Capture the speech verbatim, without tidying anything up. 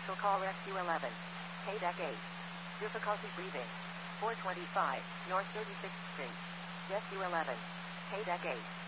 Special call Rescue eleven. K-Deck eight. Difficulty breathing. four twenty-five, North thirty-sixth Street. Rescue eleven. K-Deck eight.